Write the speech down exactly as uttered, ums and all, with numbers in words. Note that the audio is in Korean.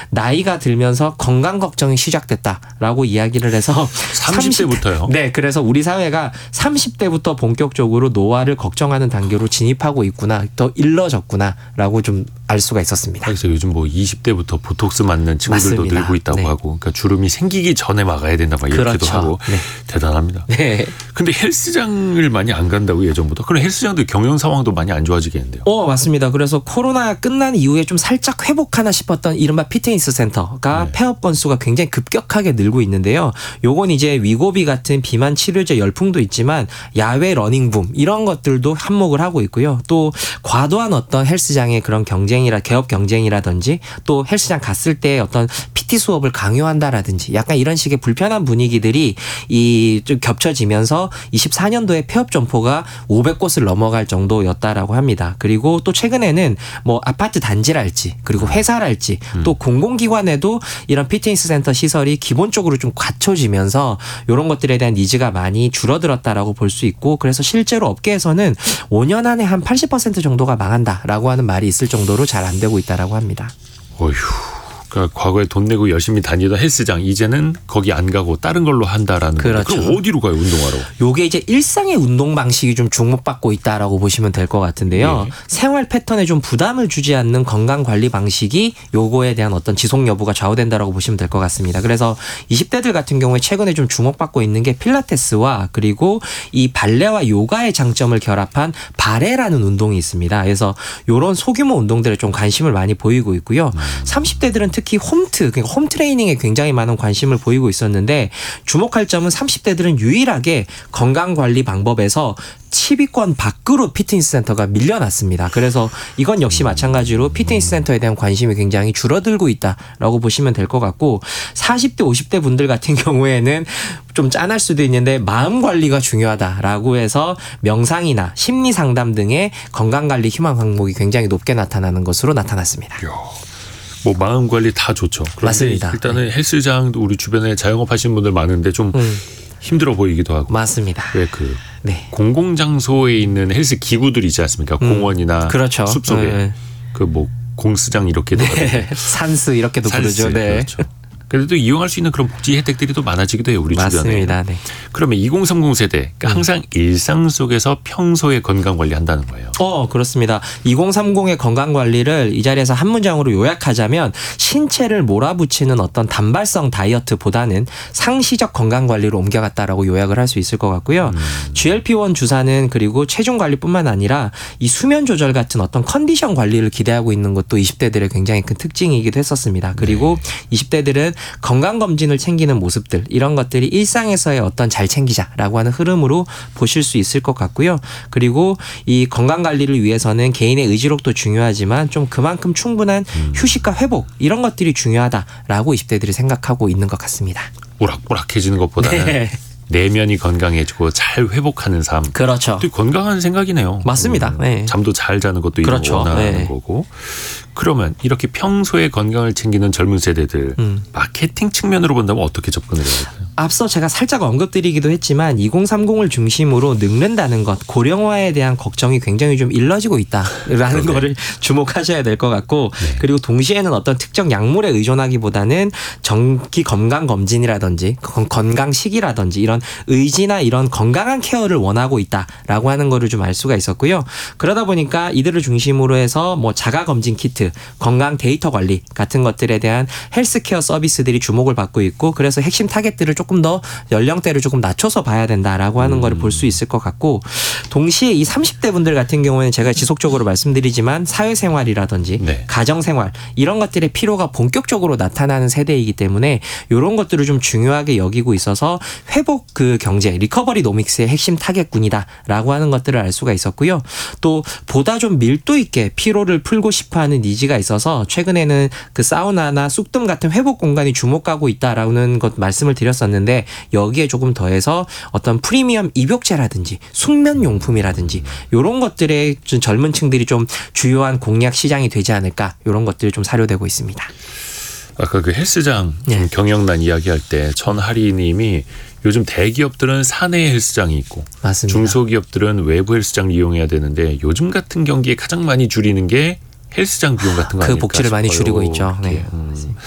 나이가 들면서 건강 걱정이 시작됐다라고 이야기를 해서 삼십 대부터요? 네. 그래서 우리 사회가 삼십 대부터 본격적으로 노화를 걱정하는 단계로 진입하고 있구나. 더 일러졌구나라고 좀 알 수가 있었습니다. 그래서 요즘 뭐 이십 대부터 보톡스 맞는 친구들도 맞습니다. 늘고 있다고 네. 하고 그러니까 주름이 생기기 전에 막아야 된다 막 이렇게도 그렇죠. 하고 네. 대단합니다. 네. 근데 헬스장을 많이 안 간다고 예전보다. 그럼 헬스장도 경영 상황도 많이 안 좋아지겠는데요. 어, 맞습니다. 그래서 코로나 끝난 이후에 좀 살짝 회복하나 싶었던 이른바 피트니스 센터가 네. 폐업 건수가 굉장히 급격하게 늘고 있는데요. 요건 이제 위고비 같은 비만 치료제 열풍도 있지만 야외 러닝붐 이런 것들도 한몫을 하고 있고요. 또 과도한 어떤 헬스장의 그런 경쟁이라 개업 경쟁이라든지 또 헬스장 갔을 때 어떤 피티 수업을 강요한다라든지 약간 이런 식의 불편한 분위기들이 이 좀 겹쳐지면서 이십사 년도에 폐업 점포가 오백 곳을 넘어갈 정도였다라고 합니다. 그리고 또 최근에는 뭐 아파트 단지랄지 그리고 회사랄지 음. 또 공공기관에도 이런 피트니스 센터 시설이 기본적으로 좀 갖춰지면서 이런 것들에 대한 니즈가 많이 줄어들었다라고 볼 수 있고 그래서 실제로 업계에서는 오 년 안에 한 팔십 퍼센트 정도가 망한다라고 하는 말이 있을 정도로 잘 안 되고 있다라고 합니다. 어휴. 그러니까 과거에 돈 내고 열심히 다니던 헬스장 이제는 거기 안 가고 다른 걸로 한다라는 그렇죠. 거예요. 그럼 어디로 가요 운동하러? 요게 이제 일상의 운동 방식이 좀 주목받고 있다라고 보시면 될 것 같은데요. 네. 생활 패턴에 좀 부담을 주지 않는 건강 관리 방식이 요거에 대한 어떤 지속 여부가 좌우된다라고 보시면 될 것 같습니다. 그래서 이십 대들 같은 경우에 최근에 좀 주목받고 있는 게 필라테스와 그리고 이 발레와 요가의 장점을 결합한 바레라는 운동이 있습니다. 그래서 요런 소규모 운동들에 좀 관심을 많이 보이고 있고요. 음. 삼십 대들은 특히 홈트, 그러니까 홈 트레이닝에 굉장히 많은 관심을 보이고 있었는데 주목할 점은 삼십 대들은 유일하게 건강관리 방법에서 십 위권 밖으로 피트니스 센터가 밀려났습니다. 그래서 이건 역시 마찬가지로 피트니스 센터에 대한 관심이 굉장히 줄어들고 있다라고 보시면 될 것 같고 사십 대, 오십 대 분들 같은 경우에는 좀 짠할 수도 있는데 마음 관리가 중요하다라고 해서 명상이나 심리 상담 등의 건강관리 희망 항목이 굉장히 높게 나타나는 것으로 나타났습니다. 이야. 뭐 마음 관리 다 좋죠. 맞습니다. 일단은 네. 헬스장도 우리 주변에 자영업 하시는 분들 많은데 좀 음. 힘들어 보이기도 하고. 맞습니다. 왜 그 네. 공공장소에 있는 헬스 기구들이 있지 않습니까? 음. 공원이나 그렇죠. 숲속에 네. 그 뭐 공스장 이렇게도 네. 산스 이렇게도 산스, 부르죠. 네. 그렇죠. 그래도 이용할 수 있는 그런 복지 혜택들이 또 많아지기도 해요. 우리 맞습니다. 주변에. 네. 그러면 이공삼공 세대 그러니까 항상 일상 속에서 평소에 건강관리 한다는 거예요. 어, 그렇습니다. 이공삼공의 건강관리를 이 자리에서 한 문장으로 요약하자면 신체를 몰아붙이는 어떤 단발성 다이어트보다는 상시적 건강관리로 옮겨갔다라고 요약을 할 수 있을 것 같고요. 음. 지엘피원 주사는 그리고 체중관리뿐만 아니라 이 수면 조절 같은 어떤 컨디션 관리를 기대하고 있는 것도 이십 대들의 굉장히 큰 특징이기도 했었습니다. 그리고 네. 이십 대들은 건강검진을 챙기는 모습들 이런 것들이 일상에서의 어떤 잘 챙기자라고 하는 흐름으로 보실 수 있을 것 같고요. 그리고 이 건강관리를 위해서는 개인의 의지력도 중요하지만 좀 그만큼 충분한 음. 휴식과 회복 이런 것들이 중요하다라고 이십 대들이 생각하고 있는 것 같습니다. 오락오락해지는 것보다는 네. 내면이 건강해지고 잘 회복하는 삶. 그렇죠. 또 건강한 생각이네요. 맞습니다. 음, 네. 잠도 잘 자는 것도 그렇죠. 원하는 네. 거고. 그러면 이렇게 평소에 건강을 챙기는 젊은 세대들 음. 마케팅 측면으로 본다면 어떻게 접근을 해야 될까요? 앞서 제가 살짝 언급드리기도 했지만 이공삼공을 중심으로 늙는다는 것, 고령화에 대한 걱정이 굉장히 좀 일러지고 있다라는 네. 거를 주목하셔야 될 것 같고 네. 그리고 동시에는 어떤 특정 약물에 의존하기보다는 정기 건강검진이라든지 건강식이라든지 이런 의지나 이런 건강한 케어를 원하고 있다라고 하는 거를 좀 알 수가 있었고요. 그러다 보니까 이들을 중심으로 해서 뭐 자가검진 키트, 건강 데이터 관리 같은 것들에 대한 헬스케어 서비스들이 주목을 받고 있고 그래서 핵심 타겟들을 조금 더 연령대를 조금 낮춰서 봐야 된다라고 하는 음. 거를 볼 수 있을 것 같고 동시에 이 삼십 대 분들 같은 경우에는 제가 지속적으로 말씀드리지만 사회생활이라든지 네. 가정생활 이런 것들의 피로가 본격적으로 나타나는 세대이기 때문에 이런 것들을 좀 중요하게 여기고 있어서 회복 그 경제 리커버리 노믹스의 핵심 타겟군이다라고 하는 것들을 알 수가 있었고요. 또 보다 좀 밀도 있게 피로를 풀고 싶어하는 니즈가 있어서 최근에는 그 사우나나 쑥뜸 같은 회복 공간이 주목하고 있다라는 것 말씀을 드렸었는데 여기에 조금 더해서 어떤 프리미엄 입욕제라든지 숙면용품이라든지 이런 것들에 좀 젊은 층들이 좀 주요한 공략 시장이 되지 않을까 이런 것들이 좀 사료되고 있습니다. 아까 그 헬스장 네. 경영난 이야기할 때 전하리님이 요즘 대기업들은 사내 헬스장이 있고 맞습니다. 중소기업들은 외부 헬스장을 이용해야 되는데 요즘 같은 경기에 가장 많이 줄이는 게 헬스장 비용 같은 거 그 아닐까 복지를 많이 싶어요. 줄이고 있죠. 네. 음.